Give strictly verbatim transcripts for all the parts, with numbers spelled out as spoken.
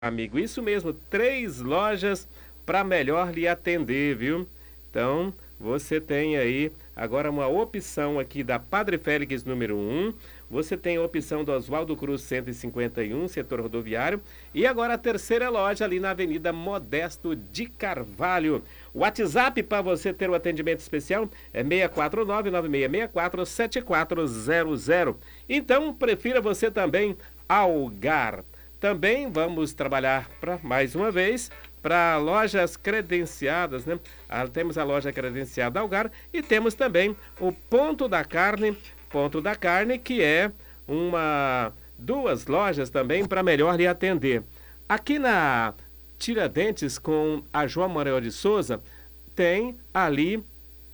amigo, isso mesmo, três lojas para melhor lhe atender, viu? Então, você tem aí agora uma opção aqui da Padre Félix número um, você tem a opção do Oswaldo Cruz cento e cinquenta e um, setor rodoviário, e agora a terceira loja ali na Avenida Modesto de Carvalho. O WhatsApp para você ter o atendimento especial é seis quatro nove, nove seis seis quatro, sete quatro zero zero. Então, prefira você também Algar. Também vamos trabalhar para mais uma vez para lojas credenciadas, né? Ah, temos a loja credenciada Algar e temos também o Ponto da Carne, Ponto da Carne, que é uma duas lojas também para melhor lhe atender. Aqui na Tiradentes com a João Manuel de Souza tem ali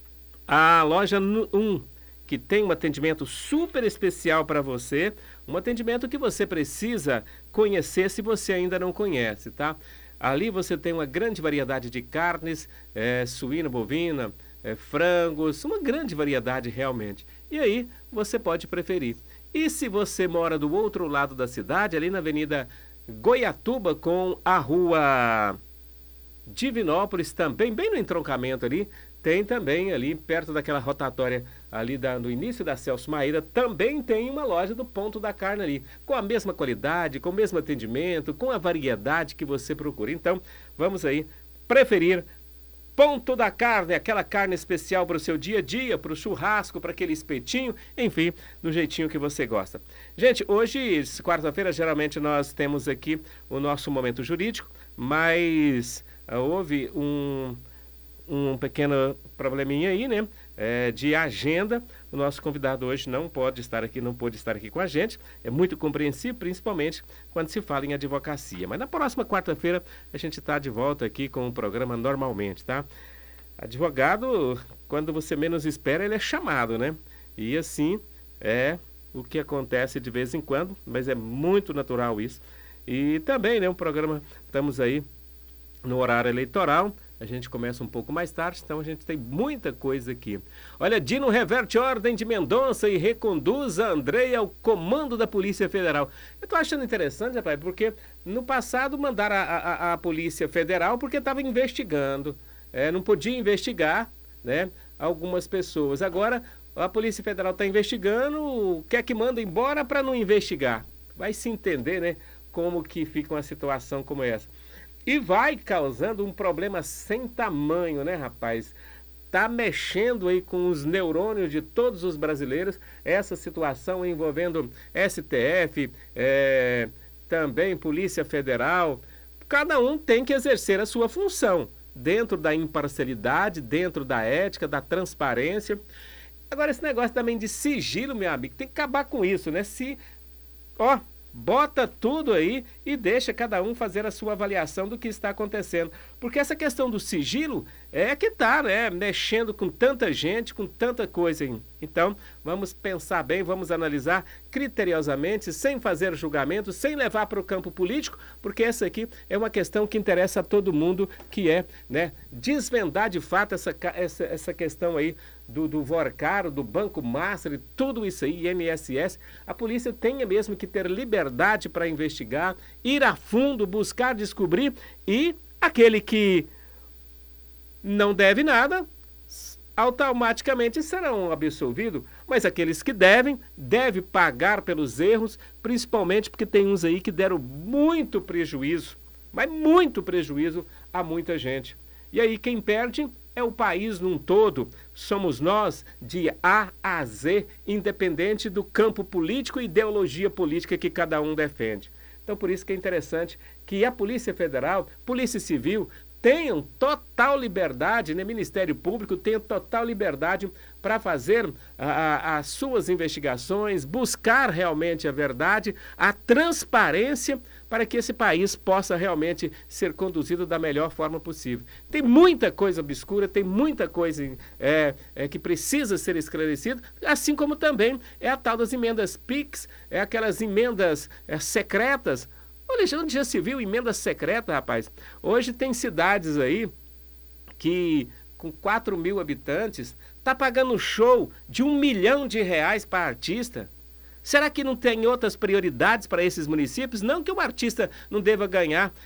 a loja um, que tem um atendimento super especial para você, um atendimento que você precisa conhecer se você ainda não conhece, tá? Ali você tem uma grande variedade de carnes, é, suína, bovina, é, frangos, uma grande variedade realmente. E aí você pode preferir. E se você mora do outro lado da cidade, ali na Avenida Goiatuba com a Rua Divinópolis, também bem no entroncamento ali, tem também ali perto daquela rotatória ali da, no início da Celso Maíra, também tem uma loja do Ponto da Carne ali, com a mesma qualidade, com o mesmo atendimento, com a variedade que você procura. Então, vamos aí preferir Ponto da Carne, aquela carne especial para o seu dia a dia, para o churrasco, para aquele espetinho, enfim, do jeitinho que você gosta. Gente, hoje, quarta-feira, geralmente nós temos aqui o nosso momento jurídico, mas uh, houve um, um pequeno probleminha aí, né, é, de agenda. O nosso convidado hoje não pode estar aqui, não pôde estar aqui com a gente. É muito compreensível, principalmente quando se fala em advocacia. Mas na próxima quarta-feira a gente está de volta aqui com o programa normalmente, tá? Advogado, quando você menos espera, ele é chamado, né? E assim é o que acontece de vez em quando, mas é muito natural isso. E também, né, um programa, estamos aí no horário eleitoral, a gente começa um pouco mais tarde, então a gente tem muita coisa aqui. Olha, Dino reverte ordem de Mendonça e reconduz a Andréia ao comando da Polícia Federal. Eu tô achando interessante, rapaz, porque no passado mandaram a, a, a Polícia Federal porque estava investigando, é, não podia investigar, né, algumas pessoas. Agora a Polícia Federal está investigando, quer que manda embora para não investigar. Vai se entender, né, como que fica uma situação como essa. E vai causando um problema sem tamanho, né, rapaz? Tá mexendo aí com os neurônios de todos os brasileiros, essa situação envolvendo S T F, é, também Polícia Federal. Cada um tem que exercer a sua função, dentro da imparcialidade, dentro da ética, da transparência. Agora, esse negócio também de sigilo, meu amigo, tem que acabar com isso, né? Se, ó... bota tudo aí e deixa cada um fazer a sua avaliação do que está acontecendo. Porque essa questão do sigilo é que está, né, mexendo com tanta gente, com tanta coisa. Então, vamos pensar bem, vamos analisar criteriosamente, sem fazer julgamento, sem levar para o campo político, porque essa aqui é uma questão que interessa a todo mundo, que é, né, desvendar de fato essa, essa, essa questão aí do, do Vorcaro, do Banco Master, tudo isso aí, I N S S. A polícia tem mesmo que ter liberdade para investigar, ir a fundo, buscar descobrir, e aquele que não deve nada, automaticamente serão absolvidos, mas aqueles que devem, devem pagar pelos erros, principalmente porque tem uns aí que deram muito prejuízo, mas muito prejuízo a muita gente. E aí quem perde é o país num todo, somos nós de A a Z, independente do campo político e ideologia política que cada um defende. Então por isso que é interessante que a Polícia Federal, Polícia Civil, tenham total liberdade, né? Ministério Público tenha total liberdade para fazer a, a, as suas investigações, buscar realmente a verdade, a transparência, para que esse país possa realmente ser conduzido da melhor forma possível. Tem muita coisa obscura, tem muita coisa é, é, que precisa ser esclarecida, assim como também é a tal das emendas PIX, é aquelas emendas é, secretas. Olha, onde já se viu emenda secreta, rapaz? Hoje tem cidades aí que, com quatro mil habitantes, tá pagando show de um milhão de reais para artista. Será que não tem outras prioridades para esses municípios? Não que o artista não deva ganhar